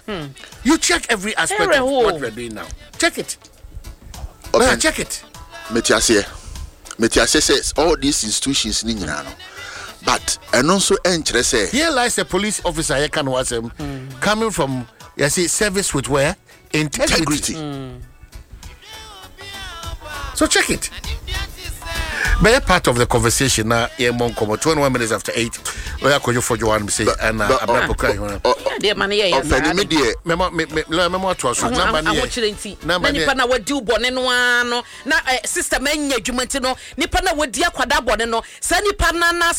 You check every aspect of what we're doing now. Check it. Okay. Check it. Metiase says all these institutions ni nyina no. But and also say here lies a police officer here can was coming from service with where integrity. So check it. Be a part of the conversation now. 21 minutes after 8. Where I call you for Joanne say and I'm not crying. Dear money, I sister men, you